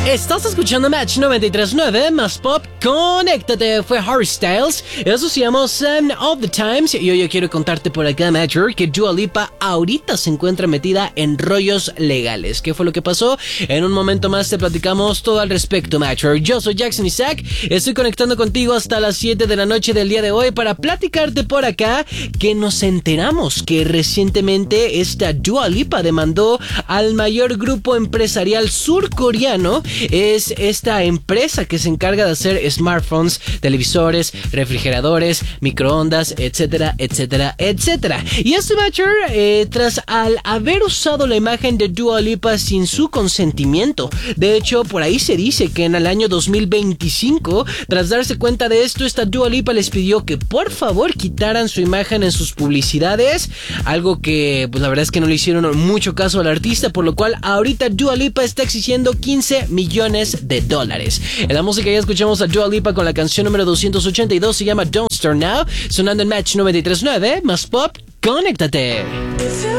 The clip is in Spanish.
Estás escuchando Match 93.9 más pop. Conéctate, fue Harry Styles. Eso se llama Sign of the Times. Y hoy yo quiero contarte por acá, Matcher, que Dua Lipa ahorita se encuentra metida en rollos legales. ¿Qué fue lo que pasó? En un momento más te platicamos todo al respecto, Matcher. Yo soy Jackson Isaac. Estoy conectando contigo hasta las 7 de la noche del día de hoy para platicarte por acá que nos enteramos que recientemente esta Dua Lipa demandó al mayor grupo empresarial surcoreano. Es esta empresa que se encarga de hacer smartphones, televisores, refrigeradores, microondas, etcétera, etcétera, etcétera. Y este Matcher, tras al haber usado la imagen de Dua Lipa sin su consentimiento. De hecho, por ahí se dice que en el año 2025, tras darse cuenta de esto, esta Dua Lipa les pidió que por favor quitaran su imagen en sus publicidades. Algo que, pues la verdad es que no le hicieron mucho caso al artista, por lo cual ahorita Dua Lipa está exigiendo $15 millones. En la música ya escuchamos a Dua Lipa con la canción número 282, se llama Don't Start Now, sonando en Match 93.9, más pop, conéctate.